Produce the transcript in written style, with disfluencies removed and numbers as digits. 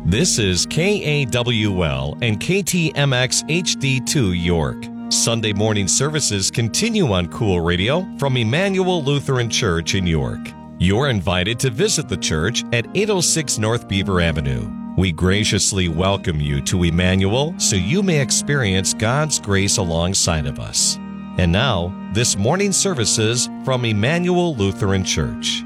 This is KAWL and KTMX HD2 York. Sunday morning services continue on Cool Radio from Emmanuel Lutheran Church in York. You're invited to visit the church at 806 North Beaver Avenue. We graciously welcome you to Emmanuel so you may experience God's grace alongside of us. And now, this morning's services from Emmanuel Lutheran Church.